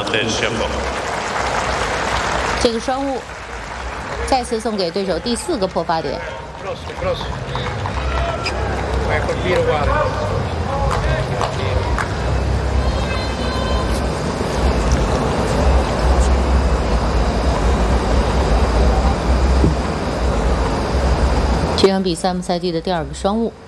这个双误再次送给对手第4个破发点。这场比赛赛季的第2个双误。